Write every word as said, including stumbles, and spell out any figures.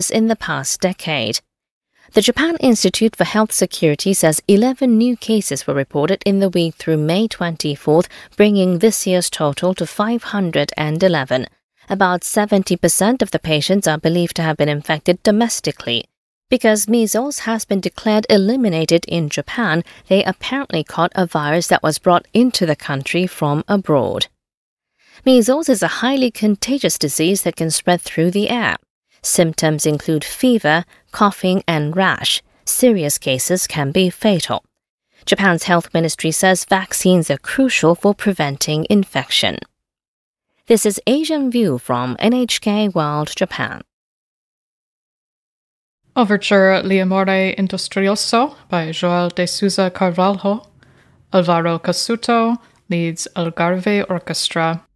cases in the past decade. The Japan Institute for Health Security says eleven new cases were reported in the week through May twenty-fourth, bringing this year's total to five hundred eleven. About seventy percent of the patients are believed to have been infected domestically. Because measles has been declared eliminated in Japan, they apparently caught a virus that was brought into the country from abroad. Measles is a highly contagious disease that can spread through the air. Symptoms include fever, coughing, and rash. Serious cases can be fatal. Japan's health ministry says vaccines are crucial for preventing infection. This is Asian View from N H K World Japan. Overture L'amore industrioso by Joel de Souza Carvalho. Alvaro Casuto leads Algarve Orchestra.